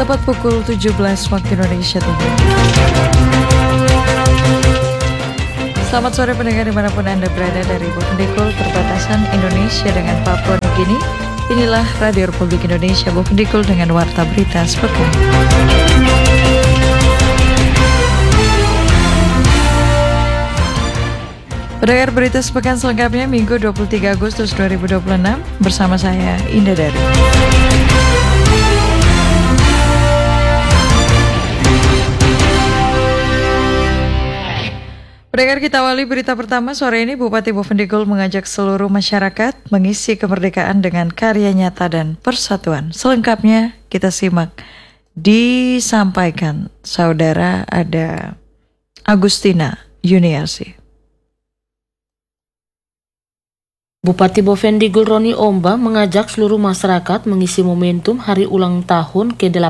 tepat pukul 17 waktu Indonesia Timur. Selamat sore pendengar dimanapun Anda berada dari Bovendigul, perbatasan Indonesia dengan Papua Nugini. Inilah Radio Republik Indonesia Bovendigul dengan Warta Berita Sepekan. Pendengar berita sepekan selengkapnya Minggu 23 Agustus 2026 bersama saya Indah Dari. Pendengar, kita awali berita pertama sore ini. Bupati Bovendigul mengajak seluruh masyarakat mengisi kemerdekaan dengan karya nyata dan persatuan. Selengkapnya kita simak disampaikan saudara ada Agustina Yuniarsi. Bupati Bovendigul Roni Omba mengajak seluruh masyarakat mengisi momentum hari ulang tahun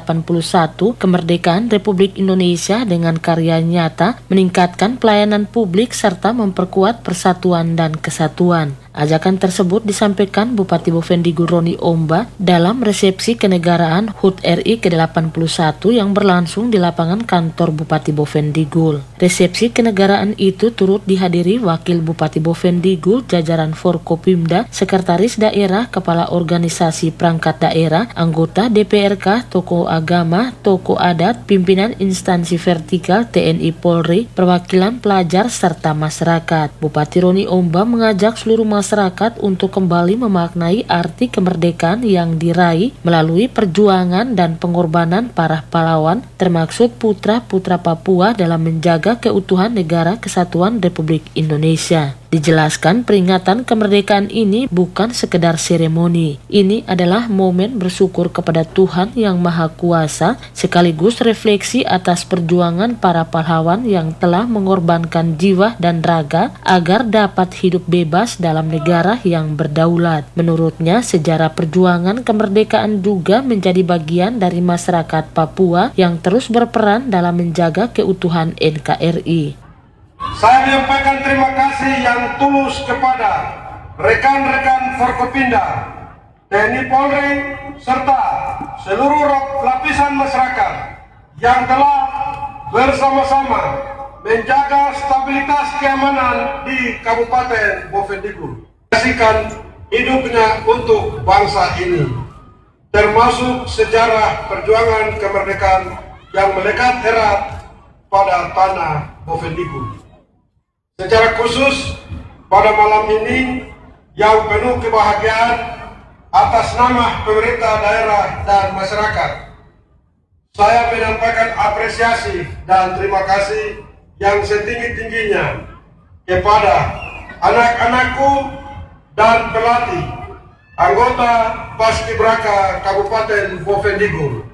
ke-81 kemerdekaan Republik Indonesia dengan karya nyata, meningkatkan pelayanan publik serta memperkuat persatuan dan kesatuan. Ajakan tersebut disampaikan Bupati Bovendigul Roni Omba dalam resepsi kenegaraan HUT RI ke-81 yang berlangsung di lapangan kantor Bupati Bovendigul. Resepsi kenegaraan itu turut dihadiri Wakil Bupati Bovendigul, jajaran Forkopimda, Sekretaris Daerah, Kepala Organisasi Perangkat Daerah, anggota DPRK, tokoh agama, tokoh adat, pimpinan instansi vertikal TNI Polri, perwakilan pelajar, serta masyarakat. Bupati Roni Omba mengajak seluruh masyarakat untuk kembali memaknai arti kemerdekaan yang diraih melalui perjuangan dan pengorbanan para pahlawan, termasuk putra-putra Papua dalam menjaga keutuhan negara kesatuan Republik Indonesia. Dijelaskan peringatan kemerdekaan ini bukan sekedar seremoni. Ini adalah momen bersyukur kepada Tuhan Yang Maha Kuasa, sekaligus refleksi atas perjuangan para pahlawan yang telah mengorbankan jiwa dan raga agar dapat hidup bebas dalam negara yang berdaulat. Menurutnya, sejarah perjuangan kemerdekaan juga menjadi bagian dari masyarakat Papua yang terus berperan dalam menjaga keutuhan NKRI. Saya menyampaikan terima kasih yang tulus kepada rekan-rekan Forkopimda, TNI Polri, serta seluruh lapisan masyarakat yang telah bersama-sama menjaga stabilitas keamanan di Kabupaten Bovendigul. Kasihkan hidupnya untuk bangsa ini, termasuk sejarah perjuangan kemerdekaan yang melekat erat pada tanah Bovendigul. Secara khusus pada malam ini yang penuh kebahagiaan atas nama pemerintah daerah dan masyarakat, saya menyampaikan apresiasi dan terima kasih yang setinggi-tingginya kepada anak-anakku dan pelatih anggota Paskibraka Kabupaten Bovendigul.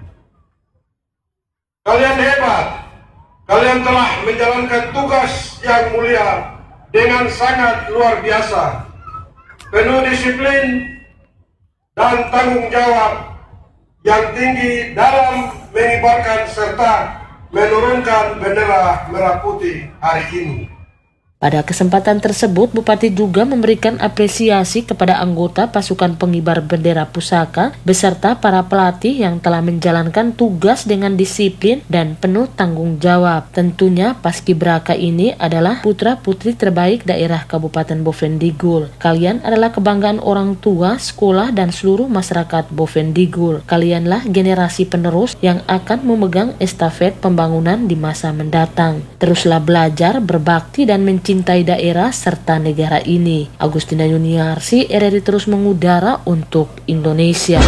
Kalian hebat. Kalian telah menjalankan tugas yang mulia dengan sangat luar biasa, penuh disiplin dan tanggung jawab yang tinggi dalam mengibarkan serta menurunkan bendera merah putih hari ini. Pada kesempatan tersebut, Bupati juga memberikan apresiasi kepada anggota pasukan pengibar bendera pusaka beserta para pelatih yang telah menjalankan tugas dengan disiplin dan penuh tanggung jawab. Tentunya Paskibraka ini adalah putra-putri terbaik daerah Kabupaten Bovendigul. Kalian adalah kebanggaan orang tua, sekolah, dan seluruh masyarakat Bovendigul. Kalianlah generasi penerus yang akan memegang estafet pembangunan di masa mendatang. Teruslah belajar, berbakti, dan mencintai daerah serta negara ini. Agustina Yuniarsi, RRI terus mengudara untuk Indonesia.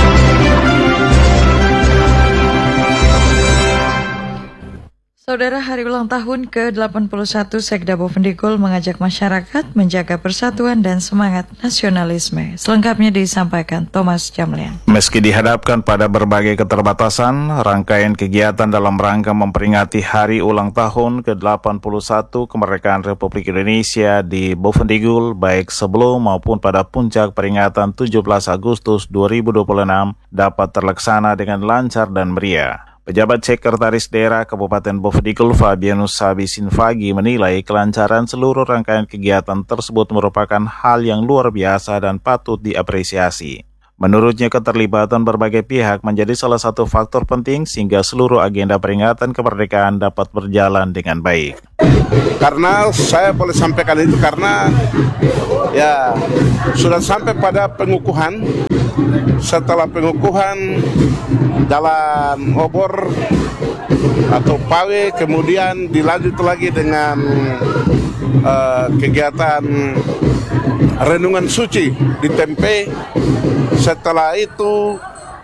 Saudara, hari ulang tahun ke-81 Sekda Bovendigul mengajak masyarakat menjaga persatuan dan semangat nasionalisme. Selengkapnya disampaikan Thomas Jamlian. Meski dihadapkan pada berbagai keterbatasan, rangkaian kegiatan dalam rangka memperingati hari ulang tahun ke-81 kemerdekaan Republik Indonesia di Bovendigul, baik sebelum maupun pada puncak peringatan 17 Agustus 2026 dapat terlaksana dengan lancar dan meriah. Pejabat Sekretaris Daerah Kabupaten Bovendigul Fabianus Sabi Sinfagi menilai kelancaran seluruh rangkaian kegiatan tersebut merupakan hal yang luar biasa dan patut diapresiasi. Menurutnya, keterlibatan berbagai pihak menjadi salah satu faktor penting sehingga seluruh agenda peringatan kemerdekaan dapat berjalan dengan baik. Karena saya boleh sampaikan itu karena ya sudah sampai pada pengukuhan. Setelah pengukuhan jalan obor atau pawe, kemudian dilanjut lagi dengan kegiatan renungan suci di Tempe. Setelah itu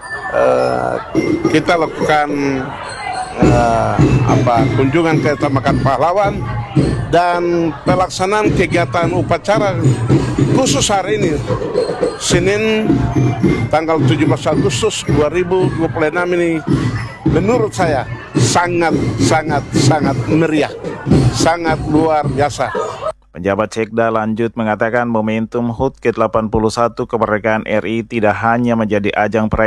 kita lakukan kunjungan ke Tamakan Pahlawan dan pelaksanaan kegiatan upacara khusus hari ini Senin tanggal 17 Agustus 2026 ini menurut saya sangat meriah, sangat luar biasa. Penjabat Sekda lanjut mengatakan momentum HUT ke-81 kemerdekaan RI tidak hanya menjadi ajang perayaan